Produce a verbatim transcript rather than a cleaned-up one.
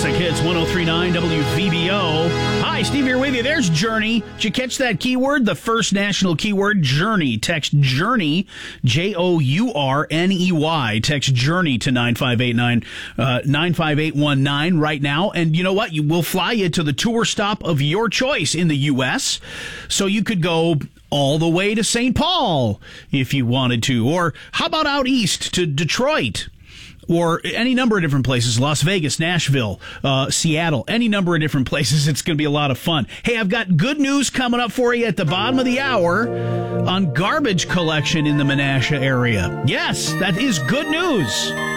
Classic Hits one oh three point nine W V B O. Hi, Steve here with you. There's Journey. Did you catch that keyword? The first national keyword, Journey. Text Journey, J O U R N E Y. Text Journey to nine five eight nine, uh, nine five eight one nine right now. And you know what? You will fly you to the tour stop of your choice in the U S. So you could go all the way to Saint Paul if you wanted to. Or how about out east to Detroit? Or any number of different places, Las Vegas, Nashville, uh, Seattle, any number of different places. It's going to be a lot of fun. Hey, I've got good news coming up for you at the bottom of the hour on garbage collection in the Menasha area. Yes, that is good news.